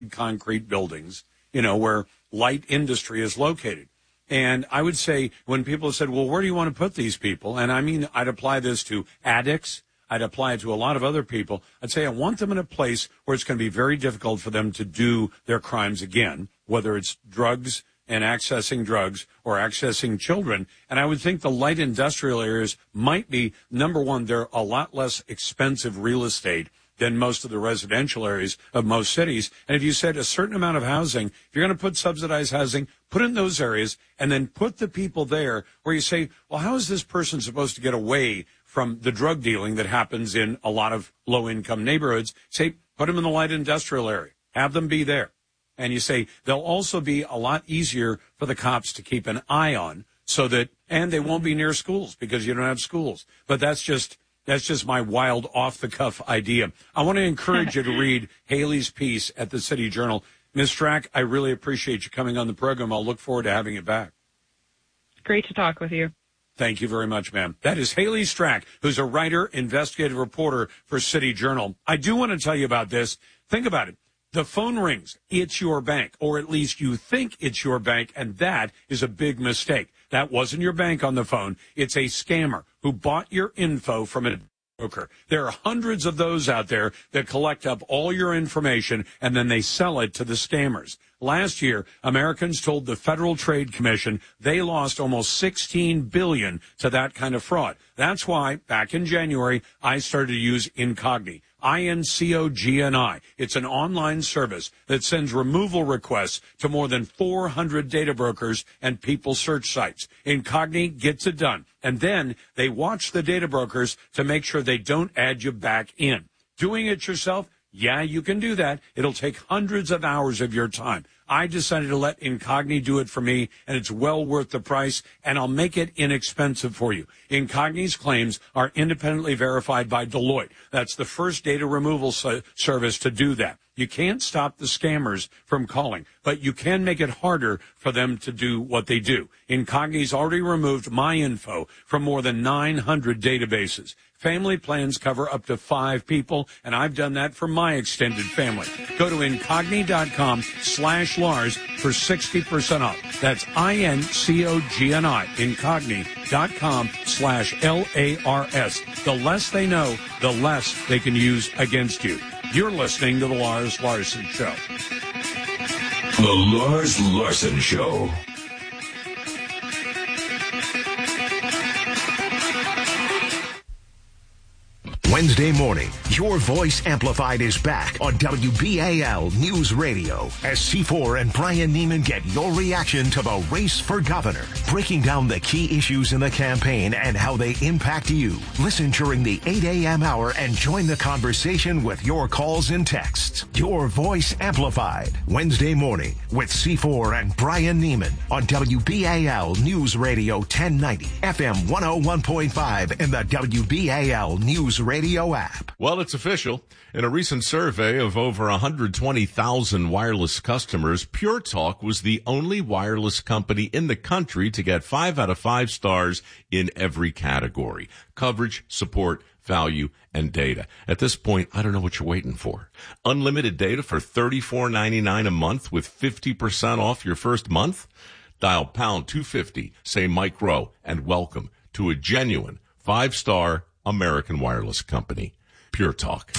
concrete buildings, where light industry is located. And I would say when people said, well, where do you want to put these people? And I mean, I'd apply this to addicts. I'd apply it to a lot of other people. I'd say I want them in a place where it's going to be very difficult for them to do their crimes again, whether it's drugs and accessing drugs or accessing children. And I would think the light industrial areas might be, number one, they're a lot less expensive real estate than most of the residential areas of most cities. And if you said a certain amount of housing, if you're going to put subsidized housing, put it in those areas and then put the people there where you say, well, how is this person supposed to get away from the drug dealing that happens in a lot of low-income neighborhoods? Say, put them in the light industrial area. Have them be there. And you say they'll also be a lot easier for the cops to keep an eye on so that, and they won't be near schools because you don't have schools. But that's just my wild off-the-cuff idea. I want to encourage you to read Haley's piece at the City Journal. Ms. Strack, I really appreciate you coming on the program. I'll look forward to having you back. Great to talk with you. Thank you very much, ma'am. That is Haley Strack, who's a writer, investigative reporter for City Journal. I do want to tell you about this. Think about it. The phone rings. It's your bank, or at least you think it's your bank, and that is a big mistake. That wasn't your bank on the phone. It's a scammer who bought your info from a broker. There are hundreds of those out there that collect up all your information, and then they sell it to the scammers. Last year, Americans told the Federal Trade Commission they lost almost $16 billion to that kind of fraud. That's why, back in January, I started to use Incogni. INCOGNI. It's an online service that sends removal requests to more than 400 data brokers and people search sites. Incogni gets it done. And then they watch the data brokers to make sure they don't add you back in. Doing it yourself? Yeah, you can do that. It'll take hundreds of hours of your time. I decided to let Incogni do it for me, and it's well worth the price, and I'll make it inexpensive for you. Incogni's claims are independently verified by Deloitte. That's the first data removal service to do that. You can't stop the scammers from calling, but you can make it harder for them to do what they do. Incogni's already removed my info from more than 900 databases. Family plans cover up to 5 people, and I've done that for my extended family. Go to Incogni.com/Lars for 60% off. That's INCOGNI, Incogni.com/LARS. The less they know, the less they can use against you. You're listening to The Lars Larson Show. The Lars Larson Show. Wednesday morning, your voice amplified is back on WBAL News Radio as C4 and Brian Neiman get your reaction to the race for governor, breaking down the key issues in the campaign and how they impact you. Listen during the 8 a.m. hour and join the conversation with your calls and texts. Your voice amplified Wednesday morning with C4 and Brian Neiman on WBAL News Radio 1090, FM 101.5, and the WBAL News Radio app. Well, it's official. In a recent survey of over 120,000 wireless customers, Pure Talk was the only wireless company in the country to get 5 out of 5 stars in every category: coverage, support, value, and data. At this point, I don't know what you're waiting for. Unlimited data for $34.99 a month with 50% off your first month? Dial pound 250, say Mike Rowe, and welcome to a genuine 5-star American wireless company. Pure Talk.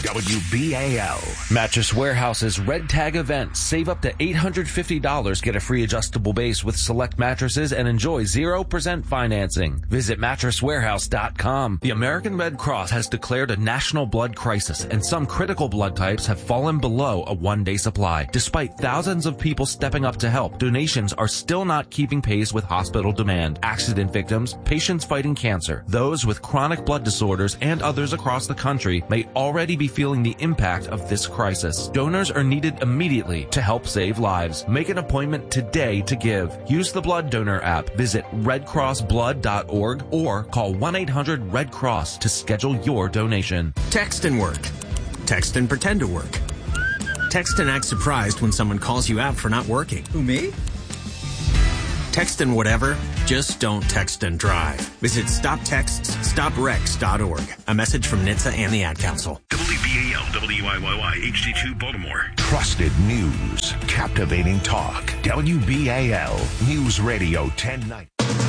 WBAL. Mattress Warehouse's Red Tag event. Save up to $850. Get a free adjustable base with select mattresses and enjoy 0% financing. Visit mattresswarehouse.com. The American Red Cross has declared a national blood crisis, and some critical blood types have fallen below a one-day supply. Despite thousands of people stepping up to help, donations are still not keeping pace with hospital demand. Accident victims, patients fighting cancer, those with chronic blood disorders, and others across the country may already be feeling the impact of this crisis. Donors are needed immediately to help save lives. Make an appointment today to give. Use the Blood Donor app. Visit redcrossblood.org or call 1-800-RED-CROSS to schedule your donation. Text and work. Text and pretend to work. Text and act surprised when someone calls you out for not working. Who, me? Text and whatever, just don't text and drive. Visit StopTextsStopWrecks.org. A message from NHTSA and the Ad Council. WBAL, WIYY, HD2 Baltimore. Trusted news, captivating talk. WBAL News Radio 1090.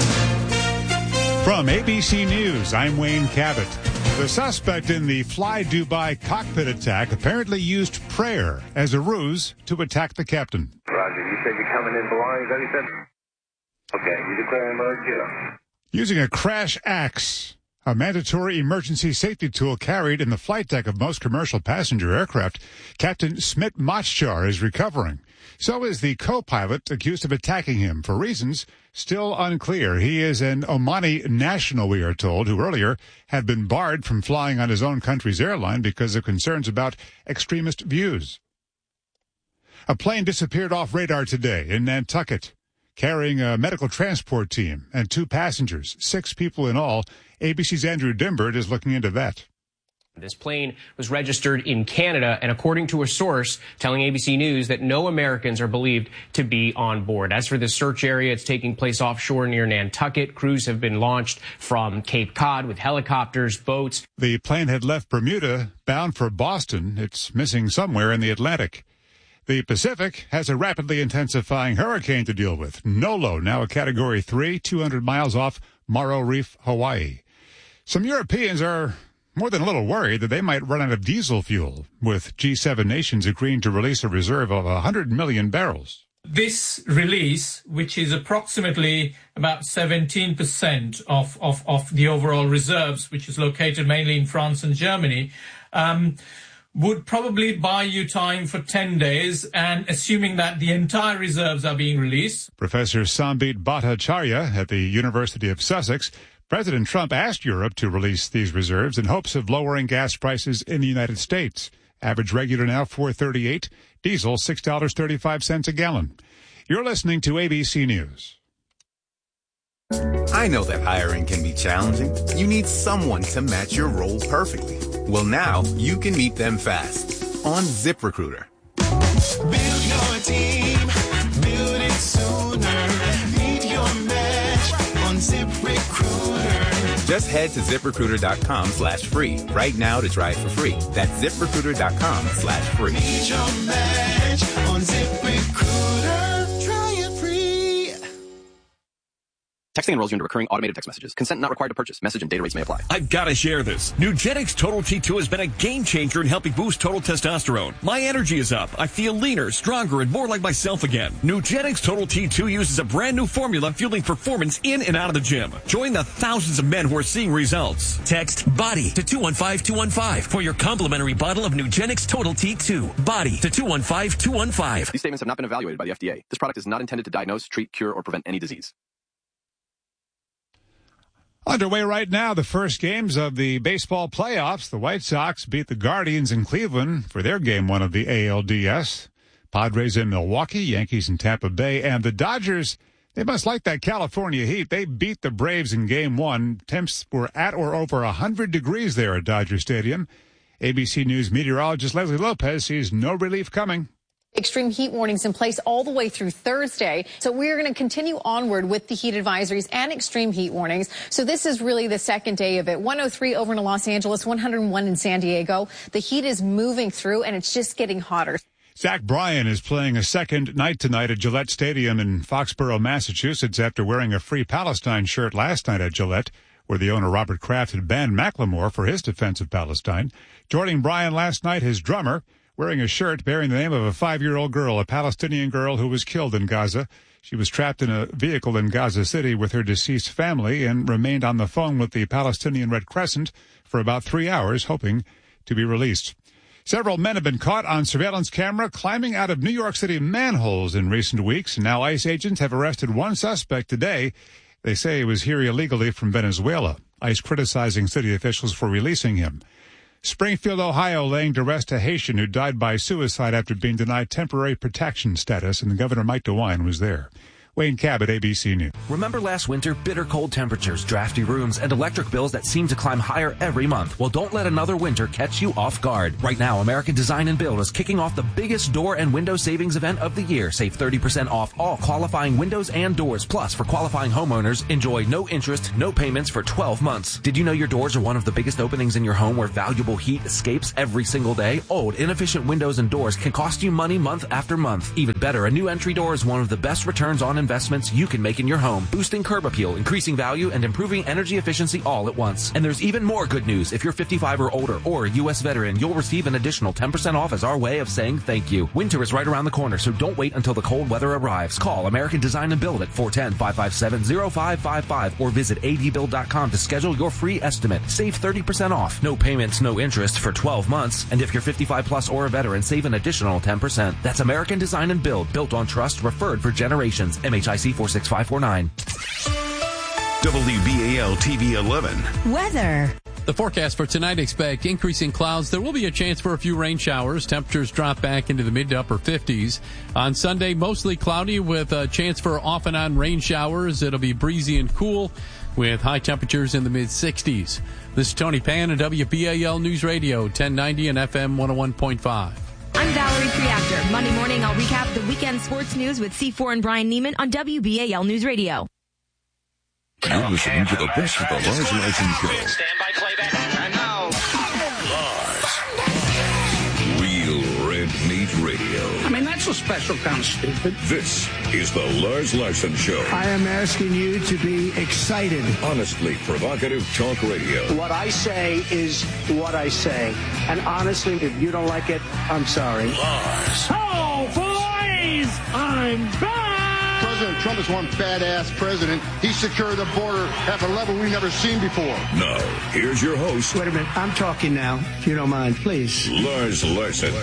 From ABC News, I'm Wayne Cabot. The suspect in the Fly Dubai cockpit attack apparently used prayer as a ruse to attack the captain. Roger, you said you're coming in belongings, is that what you said? Okay, you declare emergency. Using a crash axe, a mandatory emergency safety tool carried in the flight deck of most commercial passenger aircraft, Captain Smit Machchar is recovering. So is the co-pilot accused of attacking him for reasons still unclear. He is an Omani national, we are told, who earlier had been barred from flying on his own country's airline because of concerns about extremist views. A plane disappeared off radar today in Nantucket, carrying a medical transport team and 2 passengers, 6 people in all. ABC's Andrew Dimbert is looking into that. This plane was registered in Canada, and according to a source telling ABC News that no Americans are believed to be on board. As for the search area, it's taking place offshore near Nantucket. Crews have been launched from Cape Cod with helicopters, boats. The plane had left Bermuda, bound for Boston. It's missing somewhere in the Atlantic. The Pacific has a rapidly intensifying hurricane to deal with. Nolo, now a Category 3, 200 miles off Morro Reef, Hawaii. Some Europeans are more than a little worried that they might run out of diesel fuel, with G7 nations agreeing to release a reserve of 100 million barrels. This release, which is approximately about 17% of the overall reserves, which is located mainly in France and Germany, would probably buy you time for 10 days, and assuming that the entire reserves are being released. Professor Sambit Bhattacharya at the University of Sussex, President Trump asked Europe to release these reserves in hopes of lowering gas prices in the United States. Average regular now $4.38, diesel $6.35 a gallon. You're listening to ABC News. I know that hiring can be challenging. You need someone to match your role perfectly. Well, now you can meet them fast on ZipRecruiter. Build your team, build it sooner. Meet your match on ZipRecruiter. Just head to ZipRecruiter.com/free right now to try it for free. That's ZipRecruiter.com/free. Meet your match on ZipRecruiter. Try it free. Texting enrolls you into recurring automated text messages. Consent not required to purchase. Message and data rates may apply. I've got to share this. Nugenix Total T2 has been a game changer in helping boost total testosterone. My energy is up. I feel leaner, stronger, and more like myself again. Nugenix Total T2 uses a brand new formula fueling performance in and out of the gym. Join the thousands of men who are seeing results. Text BODY to 215-215 for your complimentary bottle of Nugenix Total T2. BODY to 215-215. These statements have not been evaluated by the FDA. This product is not intended to diagnose, treat, cure, or prevent any disease. Underway right now, the first games of the baseball playoffs. The White Sox beat the Guardians in Cleveland for their game one of the ALDS. Padres in Milwaukee, Yankees in Tampa Bay, and the Dodgers, they must like that California heat. They beat the Braves in game one. Temps were at or over 100 degrees there at Dodger Stadium. ABC News meteorologist Leslie Lopez sees no relief coming. Extreme heat warnings in place all the way through Thursday. So we're going to continue onward with the heat advisories and extreme heat warnings. So this is really the second day of it. 103 over in Los Angeles, 101 in San Diego. The heat is moving through and it's just getting hotter. Zach Bryan is playing a second night tonight at Gillette Stadium in Foxborough, Massachusetts after wearing a Free Palestine shirt last night at Gillette, where the owner Robert Kraft had banned Macklemore for his defense of Palestine. Joining Bryan last night, his drummer, wearing a shirt bearing the name of a 5-year-old girl, a Palestinian girl who was killed in Gaza. She was trapped in a vehicle in Gaza City with her deceased family and remained on the phone with the Palestinian Red Crescent for about 3 hours, hoping to be released. Several men have been caught on surveillance camera climbing out of New York City manholes in recent weeks. Now ICE agents have arrested one suspect today. They say he was here illegally from Venezuela. ICE criticizing city officials for releasing him. Springfield, Ohio, laying to rest a Haitian who died by suicide after being denied temporary protection status, and Governor Mike DeWine was there. Wayne Cabot, ABC News. Remember last winter, bitter cold temperatures, drafty rooms, and electric bills that seem to climb higher every month? Well, don't let another winter catch you off guard. Right now, American Design and Build is kicking off the biggest door and window savings event of the year. Save 30% off all qualifying windows and doors. Plus, for qualifying homeowners, enjoy no interest, no payments for 12 months. Did you know your doors are one of the biggest openings in your home where valuable heat escapes every single day? Old, inefficient windows and doors can cost you money month after month. Even better, a new entry door is one of the best returns on investments you can make in your home, boosting curb appeal, increasing value, and improving energy efficiency all at once. And there's even more good news. If you're 55 or older or a U.S. veteran, you'll receive an additional 10% off as our way of saying thank you. Winter is right around the corner, so don't wait until the cold weather arrives. Call American Design and Build at 410-557-0555 or visit adbuild.com to schedule your free estimate. Save 30% off. No payments, no interest for 12 months. And if you're 55 plus or a veteran, save an additional 10%. That's American Design and Build, built on trust, referred for generations. MHIC 46549. WBAL TV 11. Weather. The forecast for tonight, expect increasing clouds. There will be a chance for a few rain showers. Temperatures drop back into the mid to upper 50s. On Sunday, mostly cloudy with a chance for off and on rain showers. It'll be breezy and cool with high temperatures in the mid 60s. This is Tony Pan at WBAL News Radio, 1090 and FM 101.5. I'm Valerie Triactor. Monday morning, I'll recap the weekend sports news with C4 and Brian Neiman on WBAL News Radio. You're listening to the best of the Lars Larson Show. Standby playback. And now, Lars. Real Red Meat Radio. I mean, that's a special kind of stupid. This is the Lars Larson Show. I am asking you to be excited. Honestly provocative talk radio. What I say is what I say. And honestly, if you don't like it, I'm sorry. Lars. oh, boys, I'm back. President Trump is one badass president. He secured the border at a level we've never seen before. Now, here's your host. Wait a minute. I'm talking now, if you don't mind, please. Lars Larson.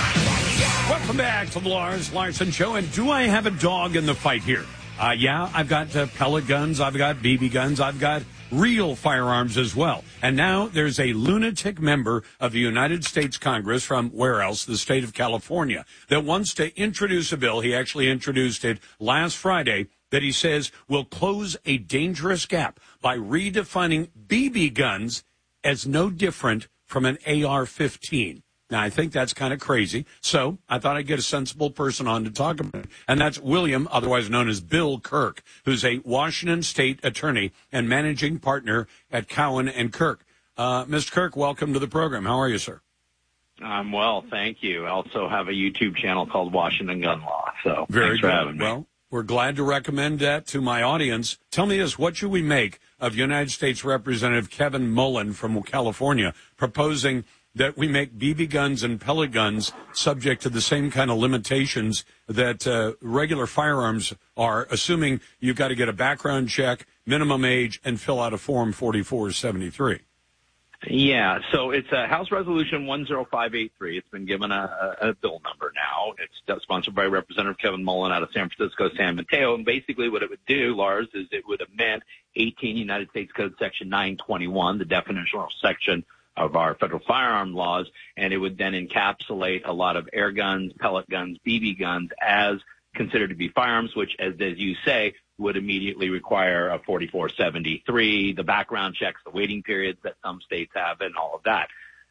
Welcome back to the Lars Larson Show. And do I have a dog in the fight here? Yeah, I've got pellet guns. I've got BB guns. I've got real firearms as well. And now there's a lunatic member of the United States Congress from where else? The state of California that wants to introduce a bill. He actually introduced it last Friday that he says will close a dangerous gap by redefining BB guns as no different from an AR-15. Now, I think that's kind of crazy, so I thought I'd get a sensible person on to talk about it, and that's William, otherwise known as Bill Kirk, who's a Washington State attorney and managing partner at Cowan and Kirk. Mr. Kirk, welcome to the program. How are you, sir? I'm well, thank you. I also have a YouTube channel called Washington Gun Law, so Very thanks for good. having me. Well, we're glad to recommend that to my audience. Tell me this, what should we make of United States Representative Kevin Mullen from California proposing that we make BB guns and pellet guns subject to the same kind of limitations that regular firearms are, assuming you've got to get a background check, minimum age, and fill out a Form 4473? Yeah, so it's House Resolution 10583. It's been given a bill number now. It's sponsored by Representative Kevin Mullen out of San Francisco, San Mateo. And basically what it would do, Lars, is it would amend 18 United States Code Section 921, the definitional section of our federal firearm laws, and it would then encapsulate a lot of air guns, pellet guns, BB guns as considered to be firearms, which, as you say, would immediately require a 4473, the background checks, the waiting periods that some states have, and all of that.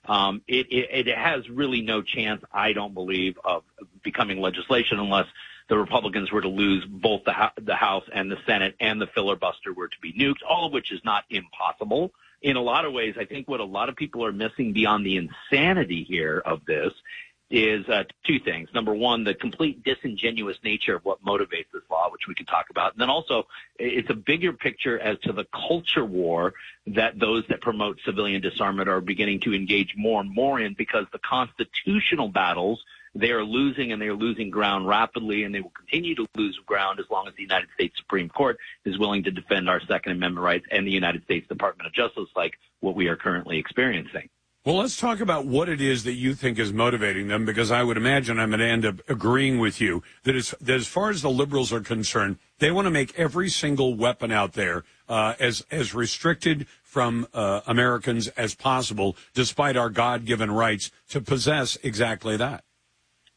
It has really no chance, I don't believe, of becoming legislation unless the Republicans were to lose both the House and the Senate, and the filibuster were to be nuked, all of which is not impossible. In a lot of ways, I think what a lot of people are missing beyond the insanity here of this is two things. Number one, the complete disingenuous nature of what motivates this law, which we can talk about. And then also, it's a bigger picture as to the culture war that those that promote civilian disarmament are beginning to engage more and more in, because the constitutional battles they are losing, and they are losing ground rapidly, and they will continue to lose ground as long as the United States Supreme Court is willing to defend our Second Amendment rights and the United States Department of Justice, like what we are currently experiencing. Well, let's talk about what it is that you think is motivating them, because I would imagine I'm going to end up agreeing with you that as far as the liberals are concerned, they want to make every single weapon out there as restricted from Americans as possible, despite our God-given rights to possess exactly that.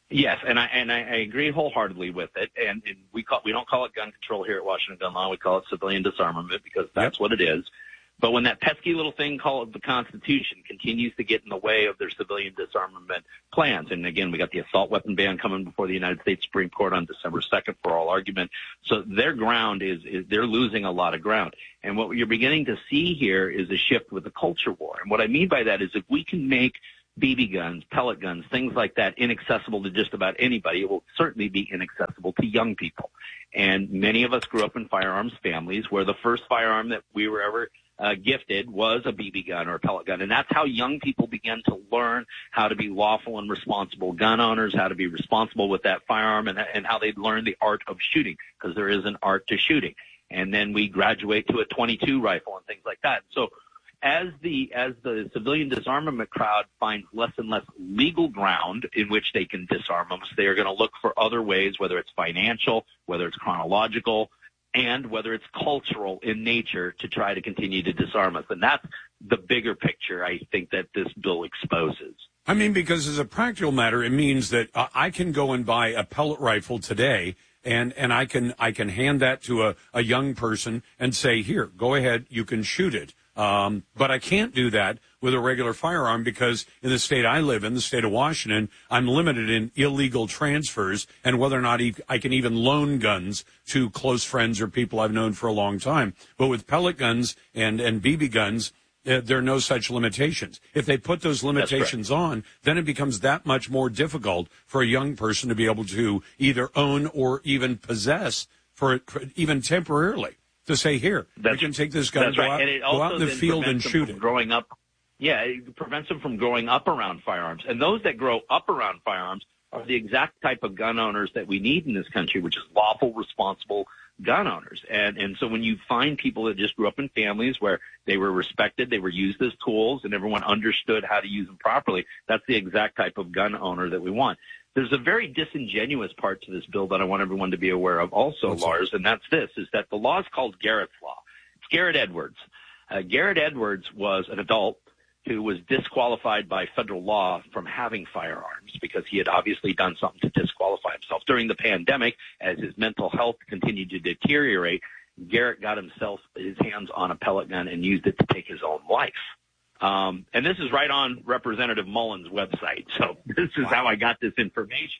Yes, and I agree wholeheartedly with it. And we don't call it gun control here at Washington Gun Law. We call it civilian disarmament because that's what it is. But when that pesky little thing called the Constitution continues to get in the way of their civilian disarmament plans, and again, we got the assault weapon ban coming before the United States Supreme Court on December 2nd for all argument. So their ground is they're losing a lot of ground. And what you're beginning to see here is a shift with the culture war. And what I mean by that is if we can make BB guns, pellet guns, things like that inaccessible to just about anybody, it will certainly be inaccessible to young people. And many of us grew up in firearms families where the first firearm that we were ever gifted was a BB gun or a pellet gun. And that's how young people began to learn how to be lawful and responsible gun owners, how to be responsible with that firearm, and how they'd learn the art of shooting, because there is an art to shooting. And then we graduate to a .22 rifle and things like that. So as the civilian disarmament crowd finds less and less legal ground in which they can disarm us, they are going to look for other ways, whether it's financial, whether it's chronological, and whether it's cultural in nature, to try to continue to disarm us. And that's the bigger picture, I think, that this bill exposes. I mean, because as a practical matter, it means that I can go and buy a pellet rifle today, and I can hand that to a young person and say, here, go ahead, you can shoot it. But I can't do that with a regular firearm because in the state I live in, the state of Washington, I'm limited in illegal transfers and whether or not I can even loan guns to close friends or people I've known for a long time. But with pellet guns and BB guns, there are no such limitations. If they put those limitations on, then it becomes that much more difficult for a young person to be able to either own or even possess for even temporarily. To say, here, you can take this gun, go out in the field and shoot it. Growing up, it prevents them from growing up around firearms. And those that grow up around firearms are the exact type of gun owners that we need in this country, which is lawful, responsible gun owners. And so when you find people that just grew up in families where they were respected, they were used as tools, and everyone understood how to use them properly, that's the exact type of gun owner that we want. There's a very disingenuous part to this bill that I want everyone to be aware of also, Lars, and that's this, is that the law is called Garrett's Law. It's Garrett Edwards. Garrett Edwards was an adult who was disqualified by federal law from having firearms because he had obviously done something to disqualify himself. During the pandemic, as his mental health continued to deteriorate, Garrett got his hands on a pellet gun and used it to take his own life. And this is right on Representative Mullen's website. So this is how I got this information.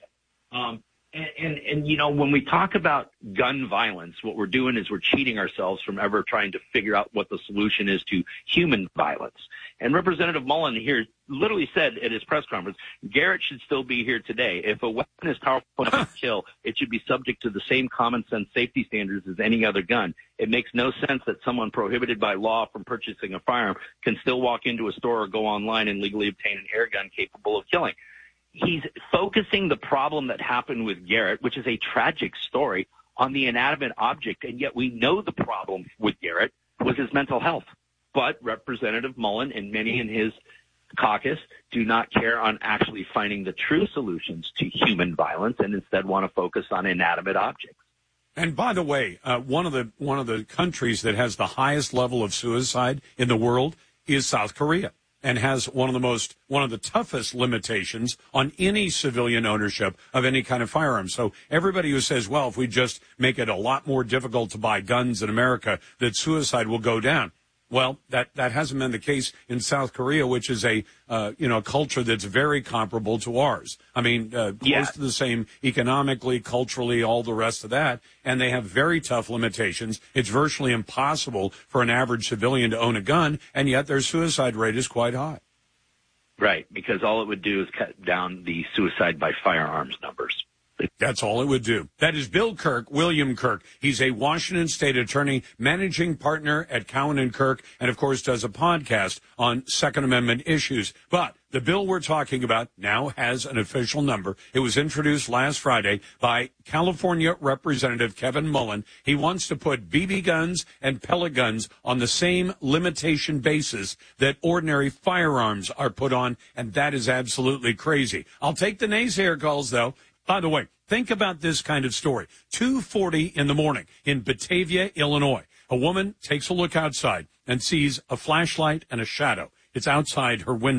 And, you know, when we talk about gun violence, what we're doing is we're cheating ourselves from ever trying to figure out what the solution is to human violence. And Representative Mullen here literally said at his press conference, Garrett should still be here today. If a weapon is powerful enough to kill, it should be subject to the same common sense safety standards as any other gun. It makes no sense that someone prohibited by law from purchasing a firearm can still walk into a store or go online and legally obtain an air gun capable of killing. He's focusing the problem that happened with Garrett, which is a tragic story, on the inanimate object, and yet we know the problem with Garrett was his mental health. But Representative Mullen and many in his caucus do not care on actually finding the true solutions to human violence and instead want to focus on inanimate objects. And by the way, one of the countries that has the highest level of suicide in the world is South Korea, and has one of the toughest limitations on any civilian ownership of any kind of firearm. So everybody who says, well, if we just make it a lot more difficult to buy guns in America, that suicide will go down. Well, that hasn't been the case in South Korea, which is a culture that's very comparable to ours. I mean, close to the same economically, culturally, all the rest of that. And they have very tough limitations. It's virtually impossible for an average civilian to own a gun, and yet their suicide rate is quite high. Right, because all it would do is cut down the suicide by firearms numbers. That's all it would do. That is Bill Kirk, William Kirk. He's a Washington State attorney, managing partner at Cowan & Kirk, and, of course, does a podcast on Second Amendment issues. But the bill we're talking about now has an official number. It was introduced last Friday by California Representative Kevin Mullen. He wants to put BB guns and pellet guns on the same limitation basis that ordinary firearms are put on, and that is absolutely crazy. I'll take the naysayer calls, though. By the way, think about this kind of story. 2:40 in the morning in Batavia, Illinois. A woman takes a look outside and sees a flashlight and a shadow. It's outside her window.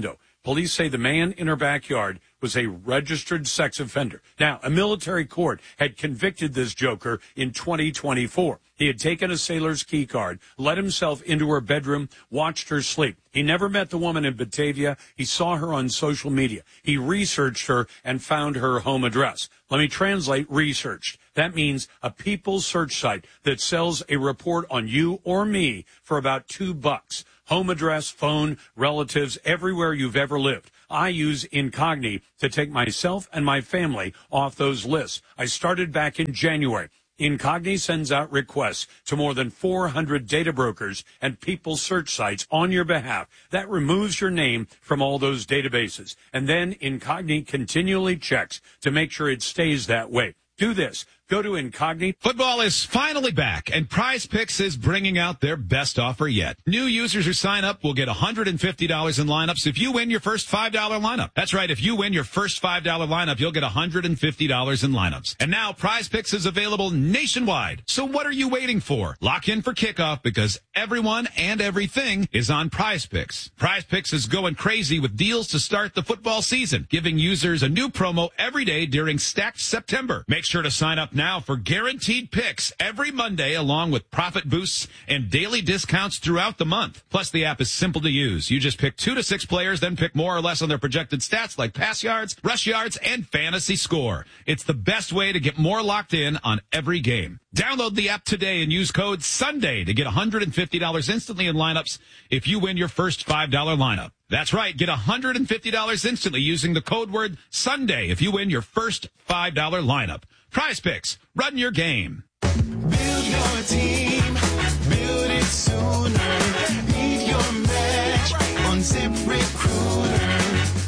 Police say the man in her backyard was a registered sex offender. Now, a military court had convicted this joker in 2024. He had taken a sailor's key card, let himself into her bedroom, watched her sleep. He never met the woman in Batavia. He saw her on social media. He researched her and found her home address. Let me translate researched. That means a people search site that sells a report on you or me for about $2. Home address, phone, relatives, everywhere you've ever lived. I use Incogni to take myself and my family off those lists. I started back in January. Incogni sends out requests to more than 400 data brokers and people search sites on your behalf. That removes your name from all those databases. And then Incogni continually checks to make sure it stays that way. Do this. Go to Incogni. Football is finally back, and Prize Picks is bringing out their best offer yet. New users who sign up will get $150 in lineups if you win your first $5 lineup. That's right. If you win your first $5 lineup, you'll get $150 in lineups. And now Prize Picks is available nationwide. So what are you waiting for? Lock in for kickoff because everyone and everything is on Prize Picks. Prize Picks is going crazy with deals to start the football season, giving users a new promo every day during Stacked September. Make sure to sign up now for guaranteed picks every Monday, along with profit boosts and daily discounts throughout the month. Plus, the app is simple to use. You just pick 2 to 6 players, then pick more or less on their projected stats like pass yards, rush yards, and fantasy score. It's the best way to get more locked in on every game. Download the app today and use code SUNDAY to get $150 instantly in lineups if you win your first $5 lineup. That's right. Get $150 instantly using the code word SUNDAY if you win your first $5 lineup. Prize Picks. Run your game. Build your team. Build it sooner. Leave your match on ZipRecruiter.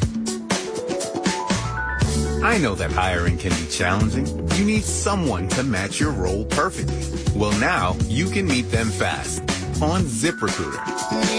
I know that hiring can be challenging. You need someone to match your role perfectly. Well, now you can meet them fast on ZipRecruiter.